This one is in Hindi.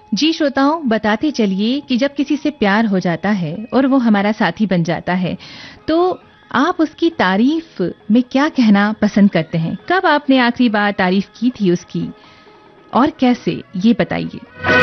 जी श्रोताओं, बताते चलिए कि जब किसी से प्यार हो जाता है और वो हमारा साथी बन जाता है, तो आप उसकी तारीफ में क्या कहना पसंद करते हैं? कब आपने आखिरी बार तारीफ की थी उसकी और कैसे, ये बताइए।